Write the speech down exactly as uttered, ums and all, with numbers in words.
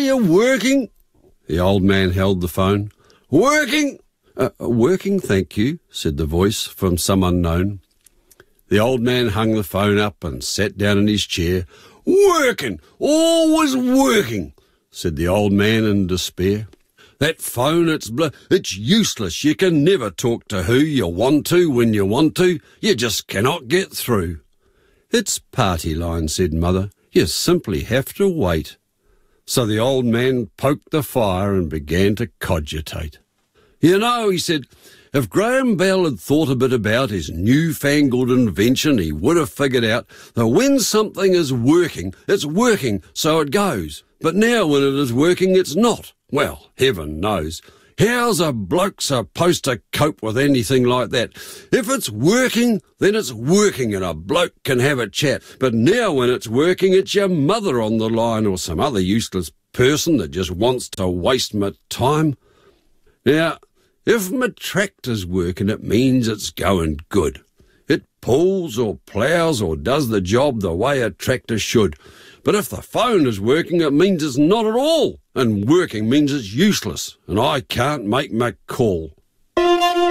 you working?" The old man held the phone. "Working?" Uh, "Working, thank you," said the voice from some unknown. The old man hung the phone up and sat down in his chair. "Working, always working," said the old man in despair. "That phone, it's bl- it's useless. You can never talk to who you want to when you want to. You just cannot get through." "It's party line," said Mother. "You simply have to wait." So the old man poked the fire and began to cogitate. "You know," he said, "if Graham Bell had thought a bit about his newfangled invention, he would have figured out that when something is working, it's working, so it goes. But now when it is working, it's not. Well, heaven knows. How's a bloke supposed to cope with anything like that? If it's working, then it's working and a bloke can have a chat. But now when it's working, it's your mother on the line or some other useless person that just wants to waste my time. Now, if my tractor's working, it means it's going good. It pulls or ploughs or does the job the way a tractor should. But if the phone is working, it means it's not at all. And working means it's useless, and I can't make my call."